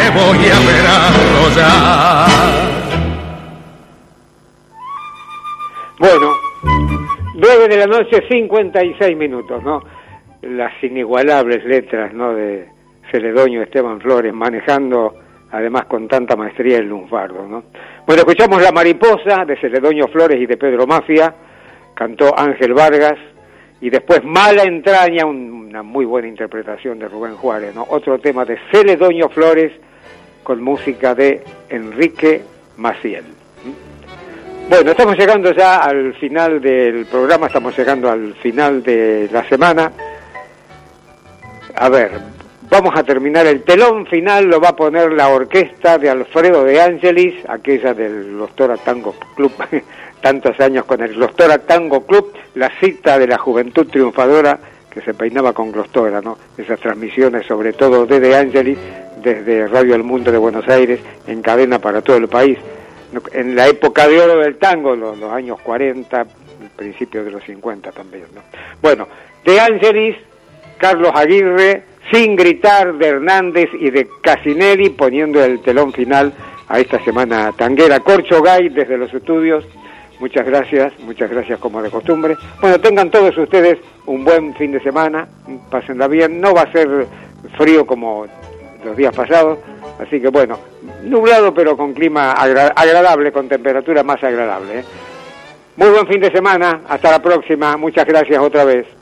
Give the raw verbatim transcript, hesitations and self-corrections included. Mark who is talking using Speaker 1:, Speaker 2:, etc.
Speaker 1: te voy a ver arrollar.
Speaker 2: Bueno, nueve de la noche, cincuenta y seis minutos, ¿no? Las inigualables letras, ¿no?, de Celedonio Esteban Flores, manejando además con tanta maestría el lunfardo, ¿no? Bueno, escuchamos La Mariposa de Celedonio Flores y de Pedro Mafia, cantó Ángel Vargas, y después Mala Entraña, un, una muy buena interpretación de Rubén Juárez, ¿no? Otro tema de Celedonio Flores con música de Enrique Maciel. Bueno, estamos llegando ya al final del programa, estamos llegando al final de la semana. A ver, vamos a terminar, el telón final lo va a poner la orquesta de Alfredo de Ángelis, aquella del Los Tora Tango Club, tantos años con el Los Tora Tango Club, la cita de la juventud triunfadora que se peinaba con Glostora, ¿no? Esas transmisiones, sobre todo de De Ángelis, desde Radio El Mundo de Buenos Aires, en cadena para todo el país. En la época de oro del tango, los, los años cuarenta, principios de los cincuenta también, ¿no? Bueno, De Ángelis, Carlos Aguirre, Sin Gritar, de Hernández y de Casinelli, poniendo el telón final a esta semana tanguera. Corcho Gay, desde los estudios, muchas gracias, muchas gracias como de costumbre. Bueno, tengan todos ustedes un buen fin de semana, pásenla bien, no va a ser frío como los días pasados, así que bueno, nublado pero con clima agra- agradable, con temperatura más agradable, ¿eh? Muy buen fin de semana, hasta la próxima, muchas gracias otra vez.